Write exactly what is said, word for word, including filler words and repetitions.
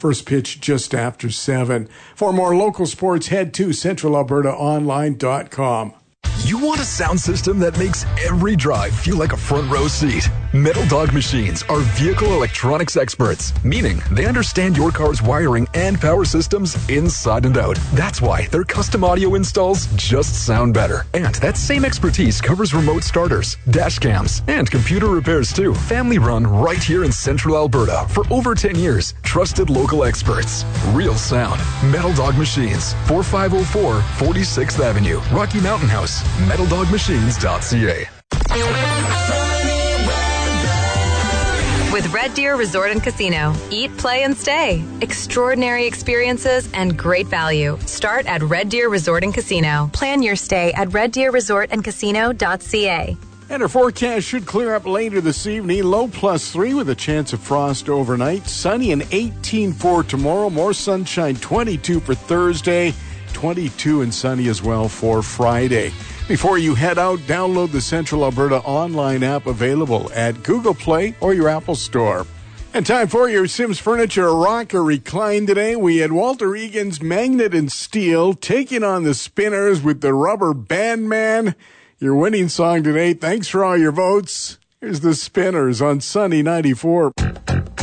First pitch just after seven. For more local sports, head to central alberta online dot com. You want a sound system that makes every drive feel like a front row seat? Metal Dog Machines are vehicle electronics experts, meaning they understand your car's wiring and power systems inside and out. That's why their custom audio installs just sound better. And that same expertise covers remote starters, dash cams, and computer repairs too. Family run right here in central Alberta for over ten years. Trusted local experts. Real sound. Metal Dog Machines, forty-five oh four forty-sixth Avenue, Rocky Mountain House. metal dog machines dot c a. With Red Deer Resort and Casino. Eat, play, and stay. Extraordinary experiences and great value. Start at Red Deer Resort and Casino. Plan your stay at red deer resort and casino dot c a. And our forecast should clear up later this evening. Low plus three with a chance of frost overnight. Sunny and eighteen for tomorrow. More sunshine, twenty-two for Thursday. twenty-two and sunny as well for Friday. Before you head out, download the Central Alberta online app available at Google Play or your Apple Store. And time for your Sims Furniture Rock or Recline today. We had Walter Egan's Magnet and Steel taking on the Spinners with the Rubber Band Man. Your winning song today. Thanks for all your votes. Here's the Spinners on Sunny ninety-four.